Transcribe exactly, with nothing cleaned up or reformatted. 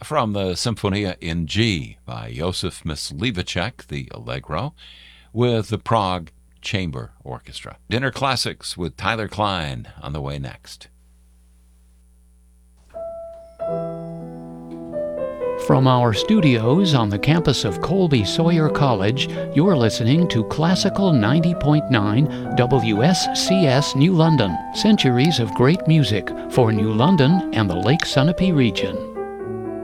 from the Symphonia in G by Josef Myslivacek, the Allegro, with the Prague Chamber Orchestra. Dinner Classics with Tyler Klein on the way next. From our studios on the campus of Colby Sawyer College, you're listening to Classical ninety point nine W S C S New London. Centuries of great music for New London and the Lake Sunapee region.